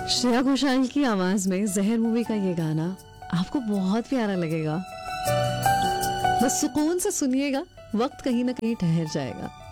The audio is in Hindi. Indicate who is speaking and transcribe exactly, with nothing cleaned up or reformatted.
Speaker 1: श्रेया घोषाल की आवाज में जहर मूवी का ये गाना आपको बहुत प्यारा लगेगा। बस सुकून से सुनिएगा, वक्त कहीं ना कहीं ठहर जाएगा।